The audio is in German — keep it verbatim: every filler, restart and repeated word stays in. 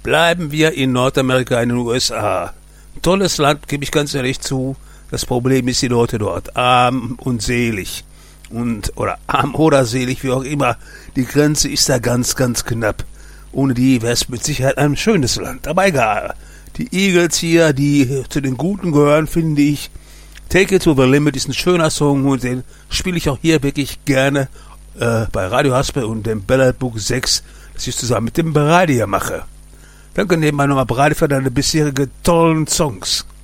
Bleiben wir in Nordamerika, in den U S A. Tolles Land, gebe ich ganz ehrlich zu. Das Problem ist die Leute dort. Arm und selig. Und, oder arm oder selig, wie auch immer. Die Grenze ist da ganz, ganz knapp. Ohne die wäre es mit Sicherheit ein schönes Land. Aber egal. Die Eagles hier, die zu den Guten gehören, finde ich. Take It to the Limit ist ein schöner Song und den spiele ich auch hier wirklich gerne äh, bei Radio Haspel und dem Ballad Book sechs, das ich zusammen mit dem Beradi mache. Danke nebenbei nochmal, Beradi, für deine bisherigen tollen Songs.